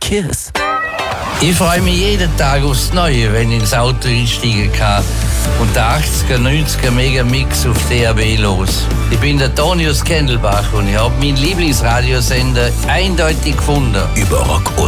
Kiss. Ich freue mich jeden Tag aufs Neue, wenn ich ins Auto einsteigen kann und der 80er, 90er Megamix auf DAB los. Ich bin der Tonius Kendelbach und ich habe meinen Lieblingsradiosender eindeutig gefunden. Über Rock